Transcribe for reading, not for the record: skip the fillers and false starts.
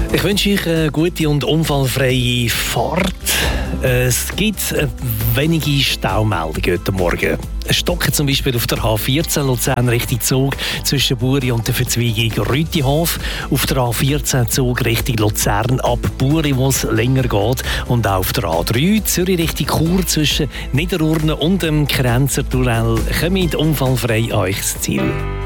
Ich wünsche euch eine gute und unfallfreie Fahrt. Es gibt wenige Staumeldungen heute Morgen. Es stockt zum Beispiel auf der A14 Luzern Richtung Zug zwischen Buri und der Verzweigung Rütihof. Auf der A14 Zug Richtung Luzern ab Buri, wo es länger geht. Und auch auf der A3 Zürich Richtung Chur zwischen Niederurne und dem Krenzertunnel kommt unfallfrei an euch ins Ziel.